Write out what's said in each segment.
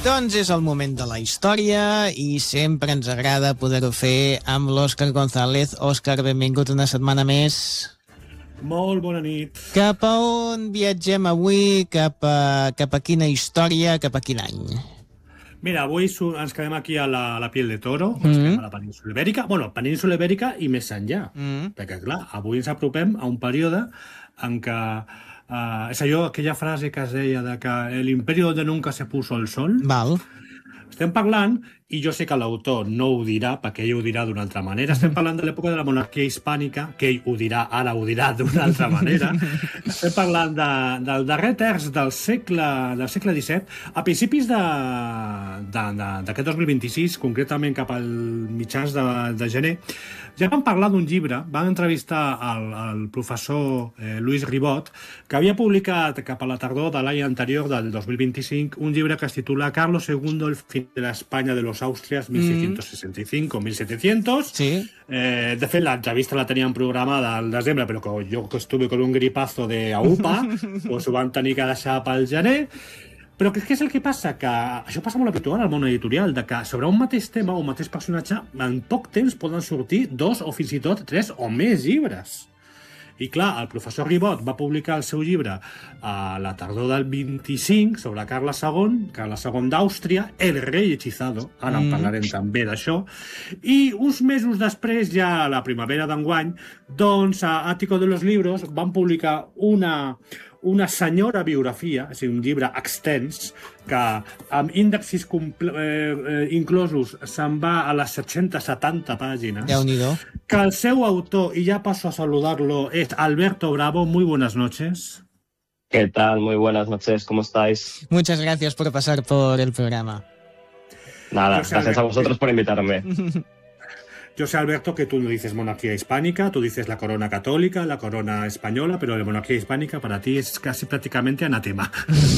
Doncs és el moment de la història i sempre ens agrada poder-ho fer amb l'Òscar González. Òscar, benvingut una setmana més. Molt bona nit. Cap a on viatgem avui? Cap a quina història? Cap a quin any? Mira, avui ens quedem aquí a la Piel de Toro, ens quedem a la península Ibèrica, península Ibèrica i més enllà, perquè clar, avui ens apropem a un període en què és aquella frase que es deia de que l'imperi donde nunca se puso el sol. Val. Estem parlant, i jo sé que l'autor no ho dirà, perquè ell ho dirà d'una altra manera, estem parlant de l'època de la monarquia hispànica, que ell ho dirà, ara ho dirà d'una altra manera. Estem parlant del darrer terç del segle XVII, a principis d'aquest 2026, concretament cap al mitjans de gener, ja vam parlar d'un llibre, vam entrevistar el professor Luis Ribot, que havia publicat cap a la tardor de l'any anterior, del 2025, un llibre que es titula Carlos II, el fin de la España de los Austrias, 1665-1700. Sí. De fet, l'entrevista la teníem programada al desembre, però jo que estuve con un gripazo de AUPA, doncs ho van tenir que deixar pel gener. Però què és el que passa? Que això passa molt habitual al món editorial, de que sobre un mateix tema o un mateix personatge en poc temps poden sortir 2 o fins i tot 3 o més llibres. I clar, el professor Ribot va publicar el seu llibre a la tardor del 25 sobre Carles II d'Àustria, el rei hechizado, ara en parlarem també d'això, i uns mesos després, ja a la primavera d'enguany, doncs a Ático de los Libros van publicar una senyora biografia, és a dir, un llibre extens, que amb índexs inclosos se'n va a les 770 pàgines. Déu-n'hi-do. Que el seu autor, y ya paso a saludarlo, es Alberto Bravo. Muy buenas noches. ¿Qué tal? Muy buenas noches, ¿cómo estáis? Muchas gracias por pasar por el programa. Nada, gracias a vosotros por invitarme. Yo sé, Alberto, que tú no dices monarquía hispánica, tú dices la corona católica, la corona española, pero la monarquía hispánica para ti es casi prácticamente anatema.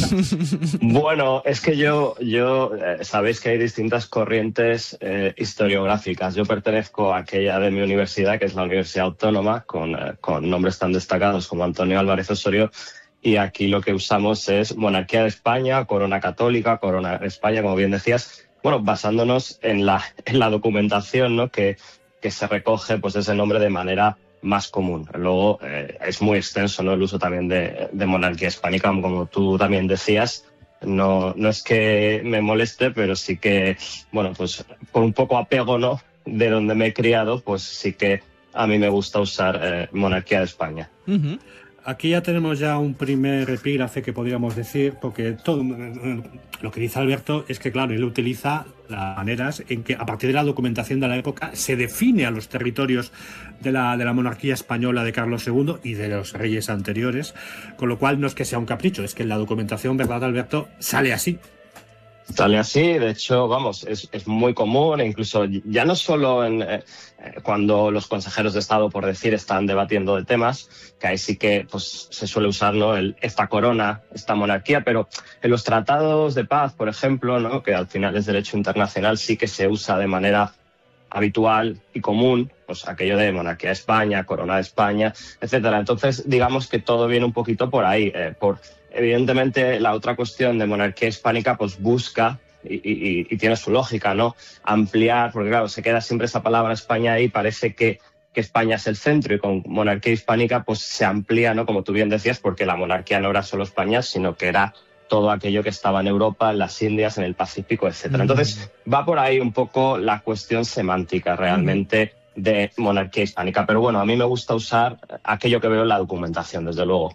Bueno, es que yo sabéis que hay distintas corrientes historiográficas. Yo pertenezco a aquella de mi universidad, que es la Universidad Autónoma, con nombres tan destacados como Antonio Álvarez Osorio, y aquí lo que usamos es monarquía de España, corona católica, corona de España, como bien decías. Bueno, basándonos en la documentación, ¿no? que se recoge pues ese nombre de manera más común. Luego es muy extenso, ¿no? El uso también de monarquía hispánica, como tú también decías. No es que me moleste, pero sí que, bueno, pues por un poco apego, ¿no? De donde me he criado, pues sí que a mí me gusta usar monarquía de España. Uh-huh. Aquí ya tenemos ya un primer epígrafe que podríamos decir, porque todo lo que dice Alberto es que, claro, él utiliza las maneras en que, a partir de la documentación de la época, se define a los territorios de la monarquía española de Carlos II y de los reyes anteriores, con lo cual no es que sea un capricho, es que en la documentación, ¿verdad, Alberto?, sale así. Sale así, de hecho, vamos, es muy común, e incluso ya no solo cuando los consejeros de Estado, por decir, están debatiendo de temas, que ahí sí que pues, se suele usar, ¿no? Esta corona, esta monarquía, pero en los tratados de paz, por ejemplo, ¿no? Que al final es derecho internacional, sí que se usa de manera habitual y común, pues aquello de monarquía de España, corona de España, etcétera. Entonces, digamos que todo viene un poquito por ahí, evidentemente, la otra cuestión de monarquía hispánica pues busca, y tiene su lógica, ¿no? Ampliar, porque claro, se queda siempre esa palabra España ahí, parece que España es el centro, y con monarquía hispánica pues se amplía, ¿no? Como tú bien decías, porque la monarquía no era solo España, sino que era todo aquello que estaba en Europa, en las Indias, en el Pacífico, etcétera. Entonces, va por ahí un poco la cuestión semántica realmente de monarquía hispánica. Pero bueno, a mí me gusta usar aquello que veo en la documentación, desde luego.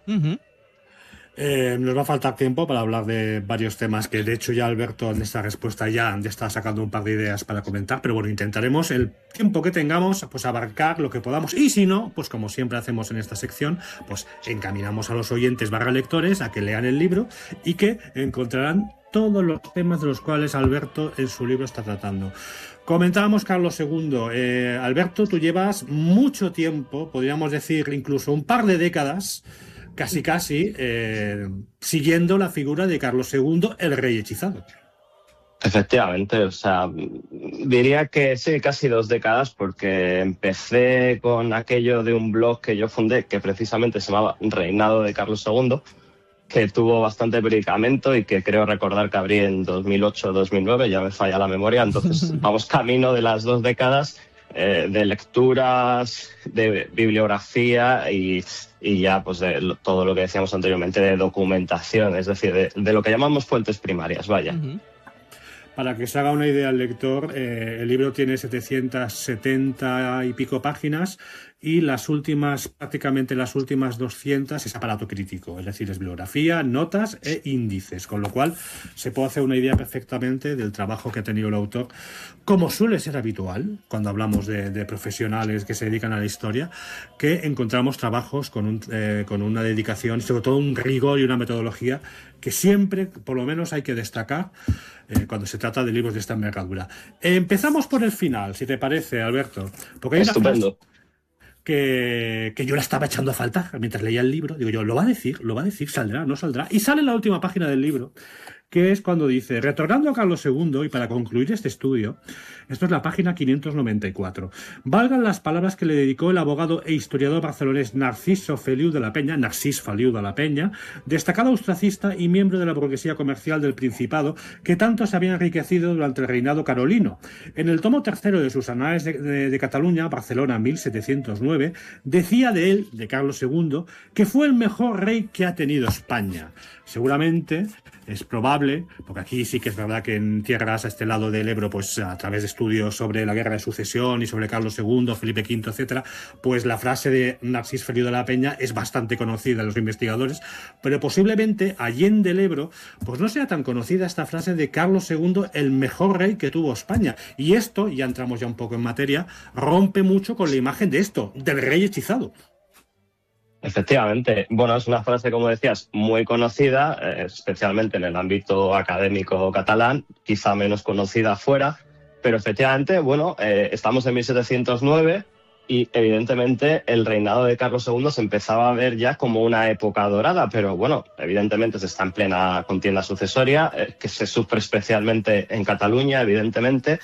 Nos va a faltar tiempo para hablar de varios temas que, de hecho, ya Alberto en esta respuesta ya está sacando un par de ideas para comentar, pero bueno, intentaremos el tiempo que tengamos pues abarcar lo que podamos, y si no, pues como siempre hacemos en esta sección, pues encaminamos a los oyentes /lectores a que lean el libro y que encontrarán todos los temas de los cuales Alberto en su libro está tratando. Comentábamos Carlos II. Alberto, tú llevas mucho tiempo, podríamos decir incluso un par de décadas, casi, siguiendo la figura de Carlos II, el rey hechizado. Efectivamente, o sea, diría que sí, casi 2 décadas, porque empecé con aquello de un blog que yo fundé, que precisamente se llamaba Reinado de Carlos II, que tuvo bastante predicamento y que creo recordar que abrí en 2008 o 2009, ya me falla la memoria, entonces vamos camino de las 2 décadas de lecturas, de bibliografía y ya pues de todo lo que decíamos anteriormente de documentación, es decir, de lo que llamamos fuentes primarias, vaya. Para que se haga una idea el lector, el libro tiene 770 y pico páginas y prácticamente las últimas 200 es aparato crítico, es decir, es bibliografía, notas e índices, con lo cual se puede hacer una idea perfectamente del trabajo que ha tenido el autor, como suele ser habitual cuando hablamos de profesionales que se dedican a la historia, que encontramos trabajos con una dedicación y sobre todo un rigor y una metodología que siempre, por lo menos, hay que destacar cuando se trata de libros de esta envergadura. Empezamos por el final, si te parece, Alberto. Porque hay estupendo. Que yo la estaba echando a falta mientras leía el libro. Digo yo, lo va a decir, saldrá, no saldrá. Y sale en la última página del libro, que es cuando dice, retornando a Carlos II, y para concluir este estudio, esto es la página 594, valgan las palabras que le dedicó el abogado e historiador barcelonés Narcís Feliu de la Peña, destacado austracista y miembro de la burguesía comercial del Principado, que tanto se había enriquecido durante el reinado carolino. En el tomo tercero de sus Anales de Cataluña, Barcelona 1709, decía de él, de Carlos II, que fue el mejor rey que ha tenido España. Seguramente es probable, porque aquí sí que es verdad que en tierras a este lado del Ebro, pues a través de estudios sobre la guerra de sucesión y sobre Carlos II, Felipe V, etcétera, pues la frase de Narcís Feliu de la Peña es bastante conocida a los investigadores, pero posiblemente allende el Ebro, pues no sea tan conocida esta frase de Carlos II, el mejor rey que tuvo España. Y esto, ya entramos ya un poco en materia, rompe mucho con la imagen de esto, del rey hechizado. Efectivamente. Bueno, es una frase, como decías, muy conocida, especialmente en el ámbito académico catalán, quizá menos conocida fuera, pero efectivamente, bueno, estamos en 1709 y evidentemente el reinado de Carlos II se empezaba a ver ya como una época dorada, pero bueno, evidentemente se está en plena contienda sucesoria, que se sufre especialmente en Cataluña, evidentemente.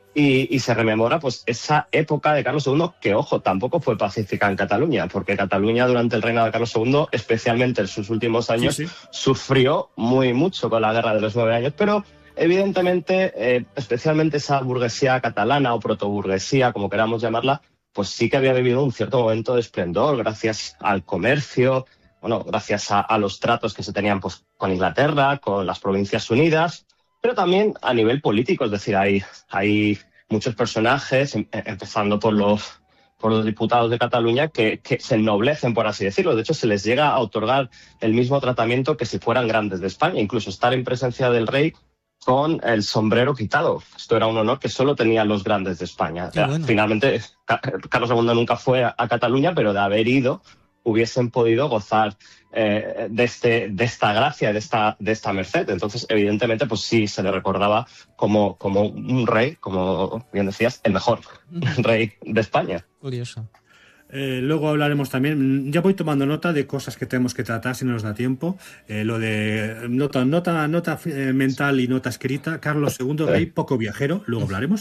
Y se rememora pues esa época de Carlos II, que, ojo, tampoco fue pacífica en Cataluña, porque Cataluña durante el reinado de Carlos II, especialmente en sus últimos años, sufrió mucho con la Guerra de los 9 años, pero evidentemente, especialmente esa burguesía catalana o protoburguesía, como queramos llamarla, pues sí que había vivido un cierto momento de esplendor gracias al comercio, bueno, gracias a los tratos que se tenían pues, con Inglaterra, con las Provincias Unidas, pero también a nivel político, es decir, hay muchos personajes, empezando por los diputados de Cataluña, que se ennoblecen, por así decirlo. De hecho, se les llega a otorgar el mismo tratamiento que si fueran grandes de España, incluso estar en presencia del rey con el sombrero quitado. Esto era un honor que solo tenían los grandes de España. Bueno. Finalmente, Carlos II nunca fue a Cataluña, pero de haber ido hubiesen podido gozar de esta gracia, de esta merced. Entonces, evidentemente, pues sí, se le recordaba como un rey, como bien decías, el mejor rey de España. Curioso. Luego hablaremos también, ya voy tomando nota de cosas que tenemos que tratar si no nos da tiempo, lo de nota mental y nota escrita. Carlos II, rey poco viajero, luego hablaremos.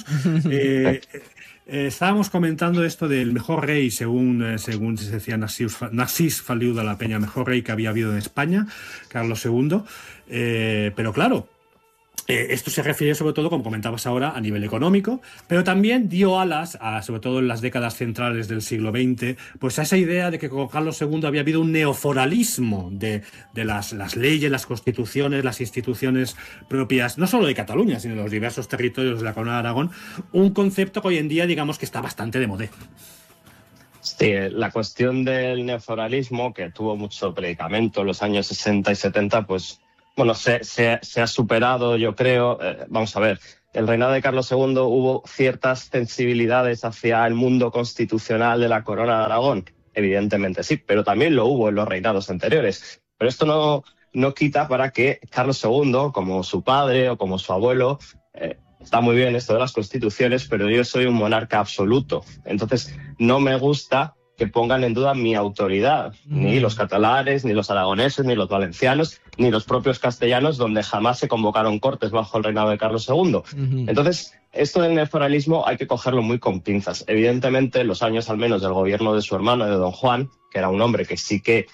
Estábamos comentando esto del mejor rey, según se decía Narcís Feliu de la Peña, mejor rey que había habido en España, Carlos II, pero claro, esto se refiere sobre todo, como comentabas ahora, a nivel económico, pero también dio alas, sobre todo en las décadas centrales del siglo XX, pues a esa idea de que con Carlos II había habido un neoforalismo de las leyes, las constituciones, las instituciones propias, no solo de Cataluña, sino de los diversos territorios de la Corona de Aragón, un concepto que hoy en día digamos que está bastante de moda. Sí, la cuestión del neoforalismo, que tuvo mucho predicamento en los años 60 y 70, pues bueno, se ha superado, yo creo. Vamos a ver, el reinado de Carlos II hubo ciertas sensibilidades hacia el mundo constitucional de la Corona de Aragón. Evidentemente sí, pero también lo hubo en los reinados anteriores. Pero esto no quita para que Carlos II, como su padre o como su abuelo, está muy bien esto de las constituciones, pero yo soy un monarca absoluto. Entonces, no me gusta que pongan en duda mi autoridad, ni los catalanes, ni los aragoneses, ni los valencianos, ni los propios castellanos, donde jamás se convocaron cortes bajo el reinado de Carlos II. Entonces, esto del neoforalismo hay que cogerlo muy con pinzas. Evidentemente, los años al menos del gobierno de su hermano, de don Juan, que era un hombre que sí que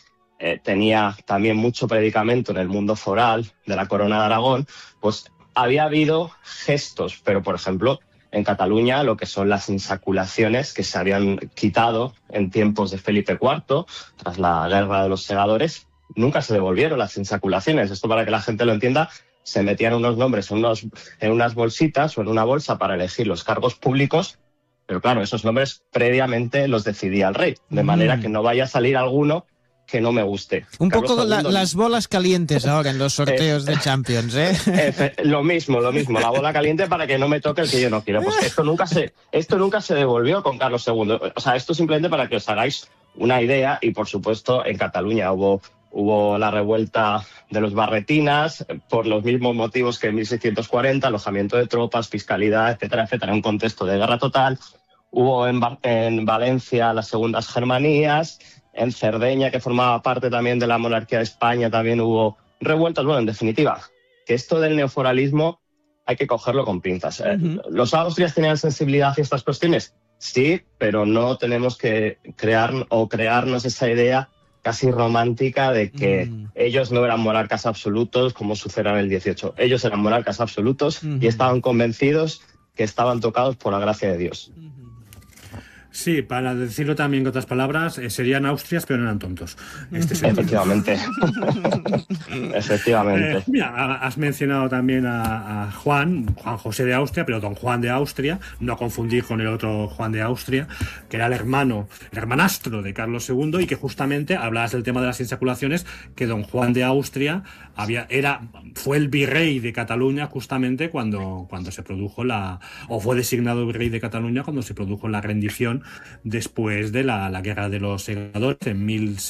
tenía también mucho predicamento en el mundo foral de la Corona de Aragón, pues había habido gestos, pero por ejemplo en Cataluña lo que son las insaculaciones que se habían quitado en tiempos de Felipe IV, tras la Guerra de los Segadores, nunca se devolvieron las insaculaciones. Esto, para que la gente lo entienda, se metían unos nombres en unas bolsitas o en una bolsa para elegir los cargos públicos, pero claro, esos nombres previamente los decidía el rey, de manera que no vaya a salir alguno que no me guste. Un Carlos poco II, las bolas calientes ahora en los sorteos de Champions, ¿eh? Lo mismo, la bola caliente para que no me toque el que yo no quiero. Pues esto nunca se devolvió con Carlos II. O sea, esto simplemente para que os hagáis una idea, y por supuesto en Cataluña hubo la revuelta de los barretinas por los mismos motivos que en 1640, alojamiento de tropas, fiscalidad, etcétera, etcétera, un contexto de guerra total. Hubo en Valencia las segundas Germanías. En Cerdeña, que formaba parte también de la monarquía de España, también hubo revueltas. Bueno, en definitiva, que esto del neoforalismo hay que cogerlo con pinzas. ¿Los austrias tenían sensibilidad hacia estas cuestiones? Sí, pero no tenemos que crearnos esa idea casi romántica de que ellos no eran monarcas absolutos como sucedió en el 18. Ellos eran monarcas absolutos y estaban convencidos que estaban tocados por la gracia de Dios. Sí, para decirlo también con otras palabras, serían Austrias, pero no eran tontos. Efectivamente. Efectivamente. Mira, has mencionado también a Juan José de Austria, pero don Juan de Austria, no confundir con el otro Juan de Austria, que era el hermanastro de Carlos II, y que justamente hablabas del tema de las insaculaciones, que don Juan de Austria fue el virrey de Cataluña justamente cuando se produjo o fue designado virrey de Cataluña cuando se produjo la rendición después de la Guerra de los Segadores en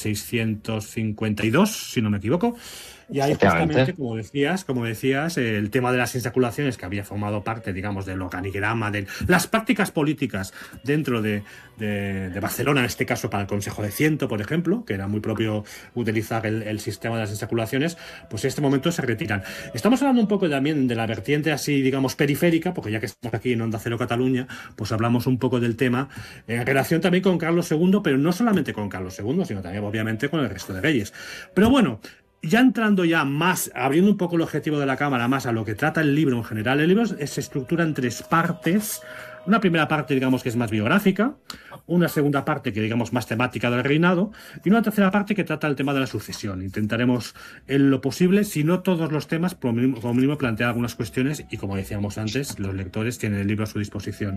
1652, si no me equivoco. Y ahí justamente, como decías, el tema de las insaculaciones, que había formado parte, digamos, del organigrama, de las prácticas políticas dentro de Barcelona, en este caso para el Consejo de Ciento, por ejemplo, que era muy propio utilizar el sistema de las insaculaciones, pues en este momento se retiran. Estamos hablando un poco también de la vertiente así, digamos, periférica, porque ya que estamos aquí en Onda Cero Cataluña, pues hablamos un poco del tema en relación también con Carlos II, pero no solamente con Carlos II, sino también obviamente con el resto de reyes. Pero bueno, ya entrando más, abriendo un poco el objetivo de la cámara más a lo que trata el libro en general, el libro se estructura en 3 partes. Una primera parte, digamos, que es más biográfica, una segunda parte que, digamos, más temática del reinado, y una tercera parte que trata el tema de la sucesión. Intentaremos, en lo posible, si no todos los temas, como mínimo plantear algunas cuestiones, y como decíamos antes, los lectores tienen el libro a su disposición.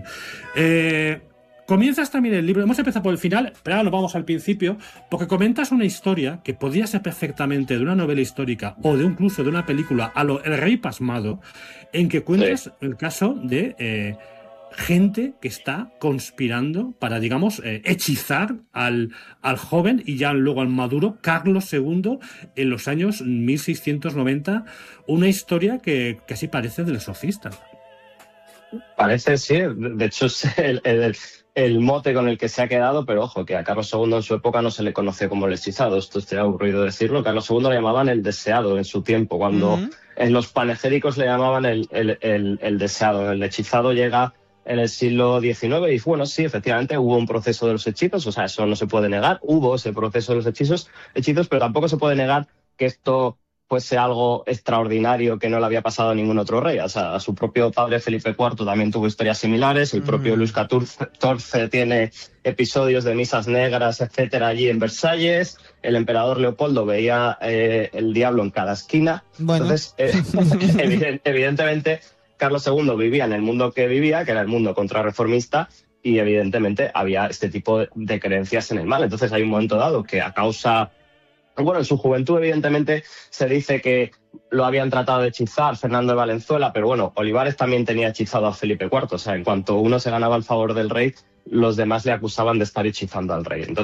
Comienzas también el libro, hemos empezado por el final, pero ahora nos vamos al principio, porque comentas una historia que podría ser perfectamente de una novela histórica o incluso de una película a lo El Rey Pasmado, en que cuentas el caso de gente que está conspirando para, digamos, hechizar al joven y ya luego al maduro Carlos II en los años 1690, una historia que casi parece del Exorcista. Parece, sí, de hecho es el mote con el que se ha quedado, pero ojo, que a Carlos II en su época no se le conoce como el hechizado, esto te ha aburrido decirlo. Carlos II le llamaban el deseado en su tiempo, cuando en los panegíricos le llamaban el deseado. El hechizado llega en el siglo XIX y bueno, sí, efectivamente hubo un proceso de los hechizos, o sea, eso no se puede negar, hubo ese proceso de los hechizos, pero tampoco se puede negar que esto fuese algo extraordinario que no le había pasado a ningún otro rey. O sea, a su propio padre Felipe IV también tuvo historias similares, el propio Luis XIV tiene episodios de misas negras, etcétera, allí en Versalles, el emperador Leopoldo veía el diablo en cada esquina. Bueno. Entonces, evidentemente, Carlos II vivía en el mundo que vivía, que era el mundo contrarreformista, y evidentemente había este tipo de creencias en el mal. Entonces hay un momento dado que a causa... Bueno, en su juventud, evidentemente, se dice que lo habían tratado de hechizar Fernando de Valenzuela, pero bueno, Olivares también tenía hechizado a Felipe IV. O sea, en cuanto uno se ganaba el favor del rey, los demás le acusaban de estar hechizando al rey. Entonces,